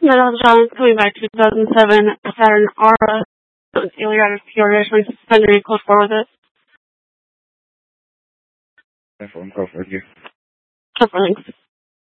Metal John coming back to 2007 Saturn Aura. Iliad Peoria showing suspended close forward with it. That's what I'm going for you. Thanks.